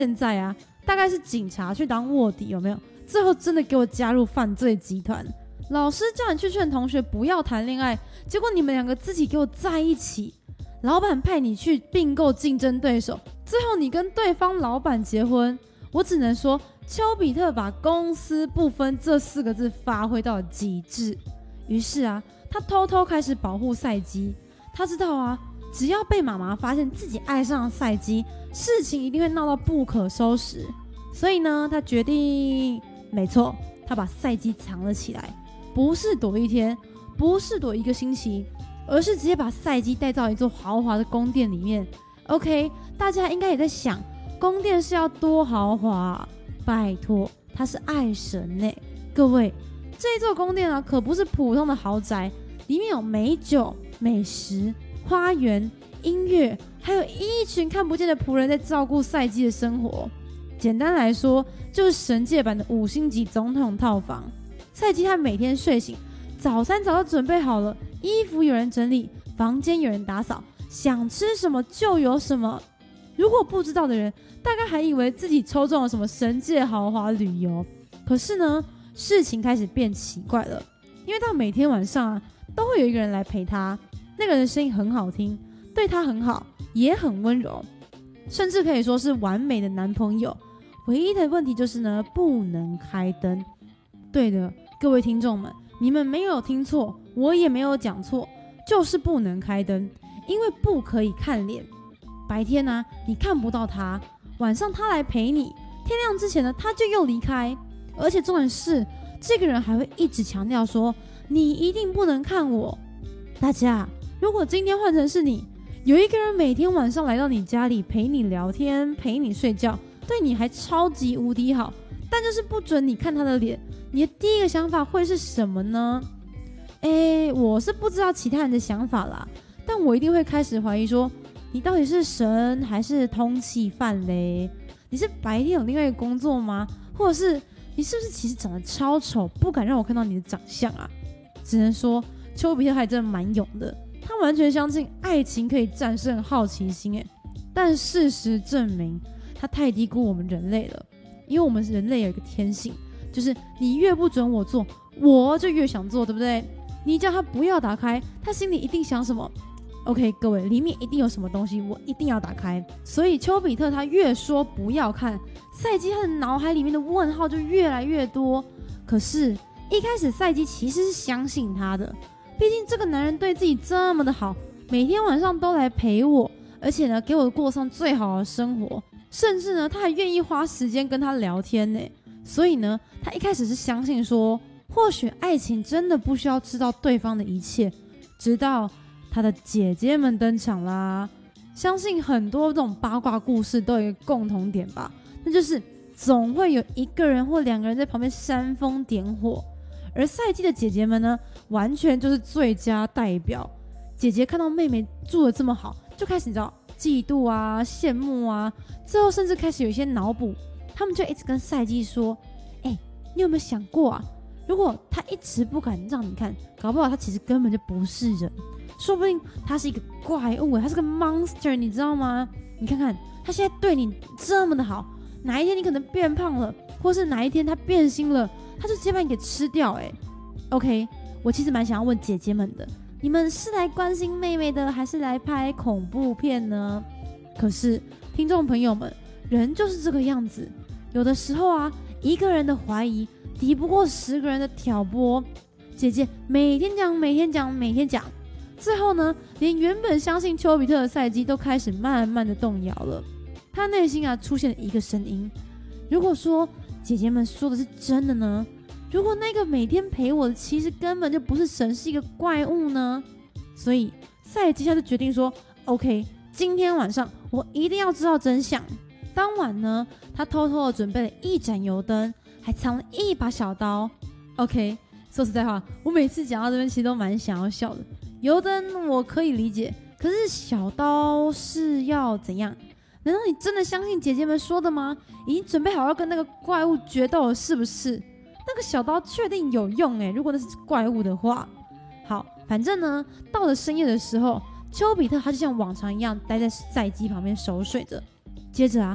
现在啊，大概是警察去当卧底，有没有？最后真的给我加入犯罪集团。老师叫你去劝同学不要谈恋爱，结果你们两个自己给我在一起。老板派你去并购竞争对手，最后你跟对方老板结婚。我只能说，丘比特把公私不分这4个字发挥到了极致。于是啊，他偷偷开始保护赛姬。他知道啊，只要被妈妈发现自己爱上了赛姬，事情一定会闹到不可收拾。所以呢，他决定，没错，他把赛姬藏了起来，不是躲1天，不是躲1个星期，而是直接把赛姬带到一座豪华的宫殿里面。OK， 大家应该也在想，宫殿是要多豪华啊？拜托，他是爱神呢。各位，这座宫殿啊，可不是普通的豪宅，里面有美酒、美食、花园、音乐，还有一群看不见的仆人在照顾赛姬的生活。简单来说，就是神界版的5星级总统套房。赛姬他每天睡醒，早餐早就准备好了，衣服有人整理，房间有人打扫，想吃什么就有什么。如果不知道的人，大概还以为自己抽中了什么神界豪华旅游。可是呢，事情开始变奇怪了，因为他每天晚上啊，都会有一个人来陪他，那个人的声音很好听，对他很好，也很温柔，甚至可以说是完美的男朋友。唯一的问题就是呢，不能开灯。对的，各位听众们，你们没有听错，我也没有讲错，就是不能开灯，因为不可以看脸。白天呢，你看不到他，晚上他来陪你，天亮之前呢，他就又离开。而且重点是，这个人还会一直强调说，你一定不能看我。大家，如果今天换成是你，有一个人每天晚上来到你家里陪你聊天，陪你睡觉，对你还超级无敌好，但就是不准你看他的脸，你的第一个想法会是什么呢？我是不知道其他人的想法啦，但我一定会开始怀疑说，你到底是神还是通缉犯嘞？你是白天有另外一个工作吗？或者是你是不是其实长得超丑，不敢让我看到你的长相啊？只能说丘比特还真的蛮勇的，他完全相信爱情可以战胜好奇心。但事实证明，他太低估我们人类了。因为我们人类有一个天性，就是你越不准我做，我就越想做，对不对？你叫他不要打开，他心里一定想什么？ OK， 各位，里面一定有什么东西，我一定要打开。所以丘比特他越说不要看，赛姬他的脑海里面的问号就越来越多。可是一开始赛姬其实是相信他的，毕竟这个男人对自己这么的好，每天晚上都来陪我，而且呢给我过上最好的生活，甚至呢他还愿意花时间跟他聊天呢。所以呢他一开始是相信说，或许爱情真的不需要知道对方的一切。直到他的姐姐们登场啦。相信很多这种八卦故事都有一个共同点吧，那就是总会有一个人或2个人在旁边煽风点火。而赛姬的姐姐们呢，完全就是最佳代表。姐姐看到妹妹住得这么好，就开始你知道嫉妒啊、羡慕啊，最后甚至开始有一些脑补。他们就一直跟赛姬说：“你有没有想过啊？如果他一直不敢让你看，搞不好他其实根本就不是人，说不定他是一个怪物，他是个 monster， 你知道吗？你看看他现在对你这么的好，哪一天你可能变胖了，或是哪一天他变心了，他就直接把你给吃掉。OK， 我其实蛮想要问姐姐们的，你们是来关心妹妹的，还是来拍恐怖片呢？可是听众朋友们，人就是这个样子，有的时候啊，一个人的怀疑抵不过10个人的挑拨。姐姐每天讲，最后呢，连原本相信丘比特的赛姬都开始慢慢的动摇了。他内心啊出现了一个声音：如果说姐姐们说的是真的呢？如果那个每天陪我的其实根本就不是神，是一个怪物呢？所以赛姬他就决定说 ：OK， 今天晚上我一定要知道真相。当晚呢，他偷偷的准备了1盏油灯，还藏了1把小刀。OK， 说实在话，我每次讲到这边其实都蛮想要笑的。油灯我可以理解，可是小刀是要怎样？难道你真的相信姐姐们说的吗？已经准备好要跟那个怪物决斗了，是不是？那个小刀确定有用如果那是怪物的话。好，反正呢，到了深夜的时候，丘比特他就像往常一样待在赛姬旁边熟睡着。接着啊，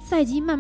赛基慢